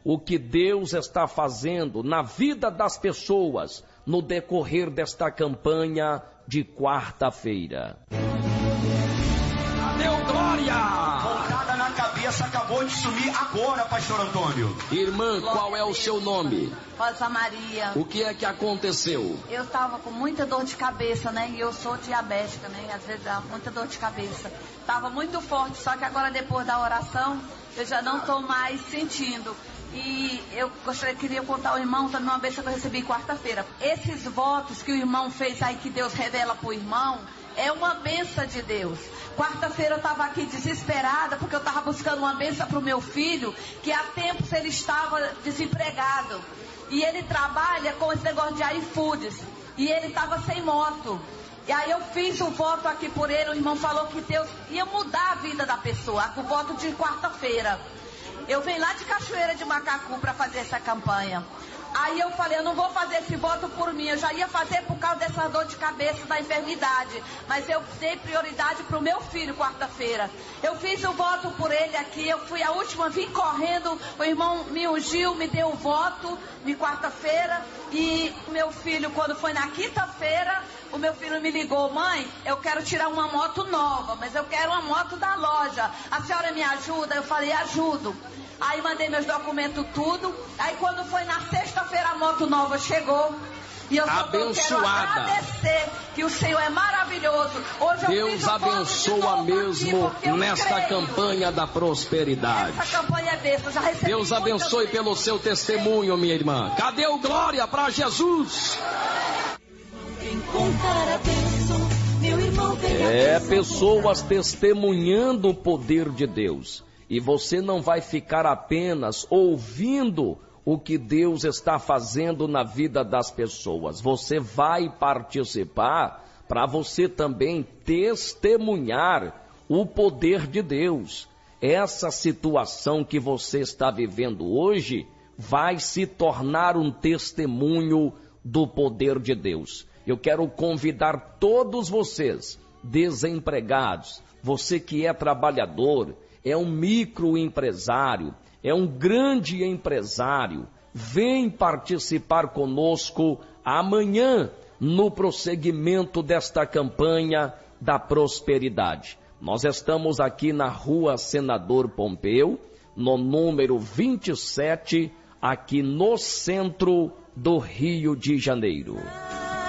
o que Deus está fazendo na vida das pessoas no decorrer desta campanha de quarta-feira. Deu glória! Pancada na cabeça acabou de sumir agora, pastor Antônio. Irmã, qual é o seu nome? Rosa Maria. O que é que aconteceu? Eu estava com muita dor de cabeça, né? E eu sou diabética, né? Às vezes dá muita dor de cabeça. Tava muito forte, só que agora depois da oração, eu já não estou mais sentindo. E eu queria contar ao irmão também uma bênção que eu recebi quarta-feira. Esses votos que o irmão fez aí, que Deus revela para o irmão, é uma bênção de Deus. Quarta-feira eu estava aqui desesperada, porque eu estava buscando uma bênção para o meu filho, que há tempos ele estava desempregado. E ele trabalha com esse negócio de iFoods. E ele estava sem moto. E aí eu fiz o voto aqui por ele, o irmão falou que Deus ia mudar a vida da pessoa, o voto de quarta-feira. Eu venho lá de Cachoeira de Macacu para fazer essa campanha. Aí eu falei, eu não vou fazer esse voto por mim, eu já ia fazer por causa dessa dor de cabeça da enfermidade. Mas eu dei prioridade para o meu filho quarta-feira. Eu fiz o voto por ele aqui, eu fui a última, vim correndo, o irmão me ungiu, me deu o voto de quarta-feira. E o meu filho, quando foi na quinta-feira, o meu filho me ligou, mãe, eu quero tirar uma moto nova, mas eu quero uma moto da loja. A senhora me ajuda? Eu falei, ajudo. Aí mandei meus documentos tudo. Aí quando foi na sexta-feira a moto nova chegou. E eu só quero agradecer que o Senhor é maravilhoso. Hoje Deus abençoa mesmo nesta campanha da prosperidade. Essa campanha é bênção. Já recebi. Deus abençoe pelo seu testemunho, minha irmã. Cadê o glória para Jesus? Pessoas testemunhando o poder de Deus. E você não vai ficar apenas ouvindo o que Deus está fazendo na vida das pessoas. Você vai participar para você também testemunhar o poder de Deus. Essa situação que você está vivendo hoje vai se tornar um testemunho do poder de Deus. Eu quero convidar todos vocês, desempregados, você que é trabalhador, é um microempresário, é um grande empresário, vem participar conosco amanhã no prosseguimento desta campanha da prosperidade. Nós estamos aqui na Rua Senador Pompeu, no número 27, aqui no centro do Rio de Janeiro.